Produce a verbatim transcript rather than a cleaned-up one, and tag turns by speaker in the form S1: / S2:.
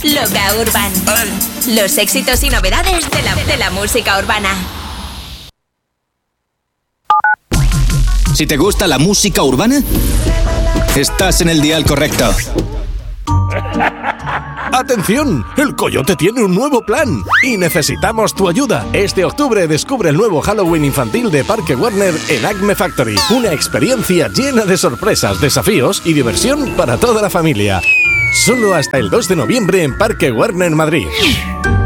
S1: Loca Urban. Los éxitos y novedades de la, de la música urbana.
S2: Si te gusta la música urbana, estás en el dial correcto.
S3: ¡Atención! El Coyote tiene un nuevo plan y necesitamos tu ayuda. Este octubre descubre el nuevo Halloween infantil de Parque Warner en Acme Factory. Una experiencia llena de sorpresas, desafíos y diversión para toda la familia. Solo hasta el dos de noviembre en Parque Warner Madrid.